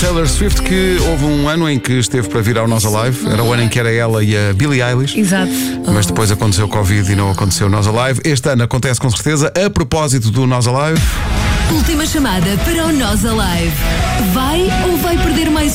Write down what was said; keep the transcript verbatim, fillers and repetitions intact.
Taylor Swift, que houve um ano em que esteve para vir ao Nós Alive. Era o ano em que era ela e a Billie Eilish. Exato. Mas depois aconteceu o Covid e não aconteceu o Nós Alive. Este ano acontece com certeza. A propósito do Nós Alive. Última chamada para o Nós Alive. Vai ou vai perder mais